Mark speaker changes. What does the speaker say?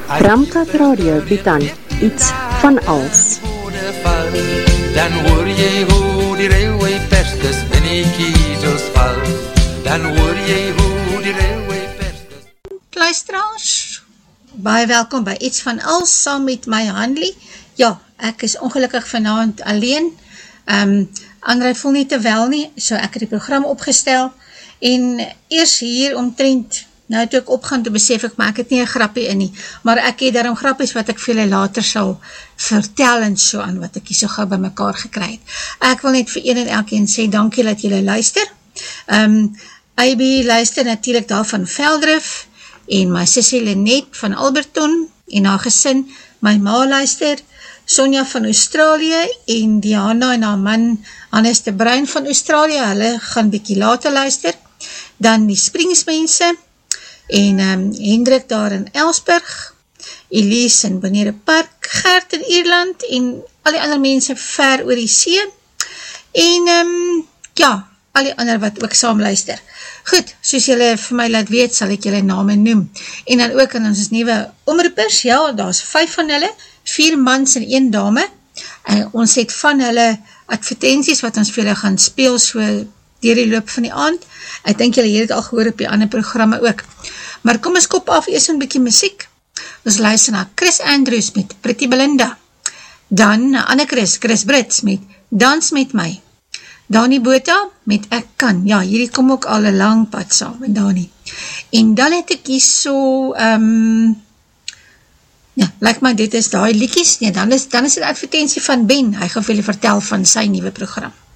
Speaker 1: Ramkat Radio bied aan iets van als.
Speaker 2: Dan hoor jy hoe die railway-perskes in die kiezels val. Dan hoor jy hoe die railway-perskes...
Speaker 3: Luisteraars, baie welkom by Iets van Als, saam met my Hanlie. Ja, ek is ongelukkig vanavond alleen. André voel nie te wel nie, so ek het die program opgestel. En eers hier omtrent, nou toe ek opgaan, toe besef ek, maar ek het nie 'n grappie in nie. Maar ek het daarom grappies wat ek vir julle later sal vertel en so aan wat ek hier so gauw by mekaar gekry het. Ek wil net vir een en elkeen sê, dankie dat julle luister. AB luister natuurlijk daar van Veldrif, en my sussie Lenet van Alberton, en haar gesin, my ma luister, Sonja van Australië, en Diana en haar man, Hannes de Bruin van Australië, hulle gaan bykie later luister, dan die Springsmense, en Hendrik daar in Elsburg, Elise in Bonere Park, Gert in Ierland, en al die ander mense ver oor die see, en ja, al die ander wat ook saam luister. Goed, soos julle vir my laat weet, sal ek julle name noem. En dan ook aan ons nuwe omroepers, ja, daar is 5 van hulle, 4 mans en 1 dame. Ons het van hulle advertenties wat ons vir julle gaan speel so deur die loop van die aand. Ek dink julle het het al gehoor op die ander programme ook. Maar kom ons kop af eers 'n bietjie musiek. Ons luister na Chris Andrews met Pretty Belinda. Dan na ander Chris Brits met Dans met my. Dani Botha met Ek Kan. Ja, hierdie kom ook al 'n lang pad saam met Dani. En dan het ek hier so, ja, lyk my dit is daai liedjies. Nee, dan is dit advertensie van Ben. Hy gaan vir julle vertel van sy nuwe program.